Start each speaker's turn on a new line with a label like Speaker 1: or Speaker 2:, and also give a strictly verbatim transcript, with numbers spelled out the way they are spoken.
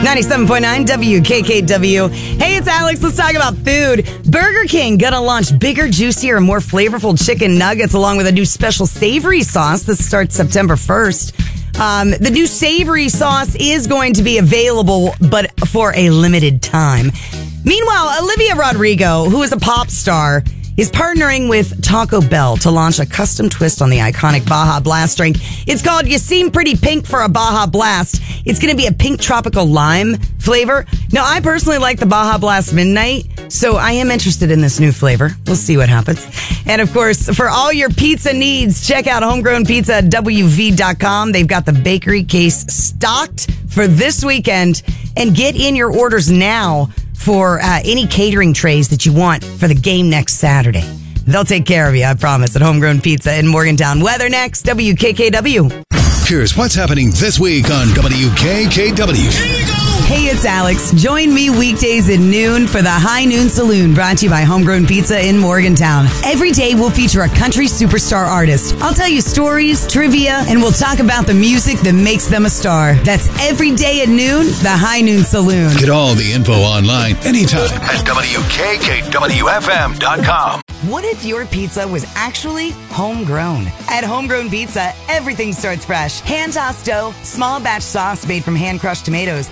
Speaker 1: ninety-seven point nine W K K W. Hey, it's Alex. Let's talk about food. Burger King gonna launch bigger, juicier, and more flavorful chicken nuggets along with a new special savory sauce that starts September first. Um, the new savory sauce is going to be available, but for a limited time. Meanwhile, Olivia Rodrigo, who is a pop star, is partnering with Taco Bell to launch a custom twist on the iconic Baja Blast drink. It's called You Seem Pretty Pink for a Baja Blast. It's going to be a pink tropical lime flavor. Now, I personally like the Baja Blast Midnight, so I am interested in this new flavor. We'll see what happens. And of course, for all your pizza needs, check out Homegrown Pizza at W V dot com. They've got the bakery case stocked for this weekend. And get in your orders now for uh, any catering trays that you want for the game next Saturday. They'll take care of you, I promise, at Homegrown Pizza in Morgantown. Weather next, W K K W.
Speaker 2: Here's what's happening this week on W K K W.
Speaker 1: Hey, it's Alex. Join me weekdays at noon for the High Noon Saloon, brought to you by Homegrown Pizza in Morgantown. Every day we'll feature a country superstar artist. I'll tell you stories, trivia, and we'll talk about the music that makes them a star. That's every day at noon, the High Noon Saloon.
Speaker 2: Get all the info online anytime at W K K W F M dot com.
Speaker 1: What if your pizza was actually homegrown? At Homegrown Pizza, everything starts fresh. Hand-tossed dough, small batch sauce made from hand-crushed tomatoes,